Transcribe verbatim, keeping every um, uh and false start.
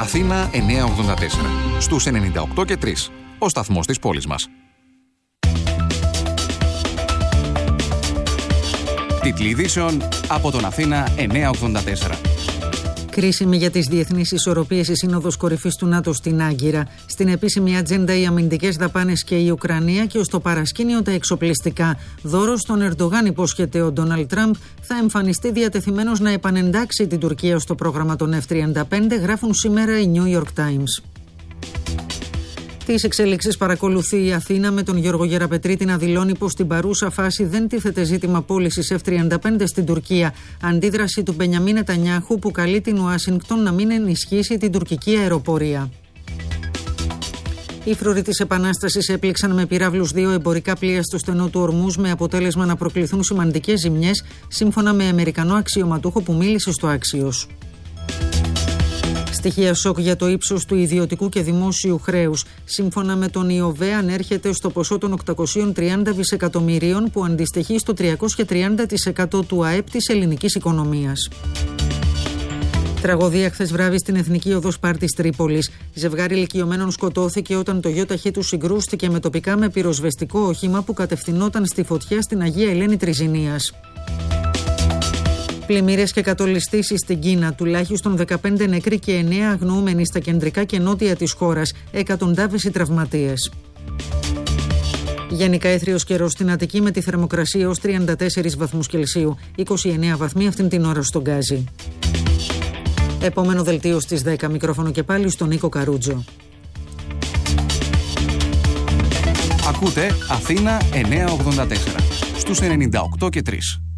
Αθήνα εννιακόσια ογδόντα τέσσερα. Στους ενενήντα οκτώ και τρία. Ο σταθμός της πόλης μας. Τίτλοι ειδήσεων από τον Αθήνα εννιακόσια ογδόντα τέσσερα. Κρίσιμη για τις διεθνείς ισορροπίες η Σύνοδος Κορυφής του ΝΑΤΟ στην Άγκυρα. Στην επίσημη ατζέντα οι αμυντικές δαπάνες και η Ουκρανία και ως το παρασκήνιο τα εξοπλιστικά. Δώρο στον Ερντογάν, υπόσχεται ο Ντόναλντ Τραμπ, θα εμφανιστεί διατεθειμένος να επανεντάξει την Τουρκία στο πρόγραμμα των εφ τριάντα πέντε, γράφουν σήμερα οι New York Times. Τις εξέλιξεις παρακολουθεί η Αθήνα, με τον Γιώργο Γεραπετρίτη να δηλώνει πως στην παρούσα φάση δεν τίθεται ζήτημα πώλησης εφ τριάντα πέντε στην Τουρκία. Αντίδραση του Μπενιαμίν Νετανιάχου, που καλεί την Ουάσιγκτον να μην ενισχύσει την τουρκική αεροπορία. Οι φρουροί της Επανάστασης έπληξαν με πυράβλους δύο εμπορικά πλοία στο στενό του Ορμούζ, με αποτέλεσμα να προκληθούν σημαντικές ζημιές, σύμφωνα με Αμερικανό αξιωματούχο που μίλησε στο Άξιος. Στοιχεία σοκ για το ύψος του ιδιωτικού και δημόσιου χρέους. Σύμφωνα με τον ΙΟΒΕ, ανέρχεται στο ποσό των οκτακόσια τριάντα δισεκατομμυρίων, που αντιστοιχεί στο τριακόσια τριάντα τοις εκατό του ΑΕΠ της ελληνικής οικονομίας. Τραγωδία χθες βράδυ στην Εθνική Οδό Σπάρτης Τρίπολης. Ζευγάρι ηλικιωμένων σκοτώθηκε όταν το γιο ταχύ του συγκρούστηκε με τοπικά με πυροσβεστικό όχημα που κατευθυνόταν στη φωτιά στην Αγία Ελένη Τριζηνίας. Πλημμύρες και κατολιστήσεις στην Κίνα, τουλάχιστον δεκαπέντε νεκροί και εννέα αγνοούμενοι στα κεντρικά και νότια της χώρας, εκατοντάδες οι τραυματίες. Γενικά έθριος καιρός στην Αττική, με τη θερμοκρασία ως τριάντα τέσσερις βαθμούς Κελσίου, είκοσι εννέα βαθμοί αυτήν την ώρα στον Γκάζι. Επόμενο δελτίο στις δέκα, μικρόφωνο και πάλι στον Νίκο Καρούτζο. Ακούτε Αθήνα εννιακόσια ογδόντα τέσσερα στους ενενήντα οκτώ και τρία.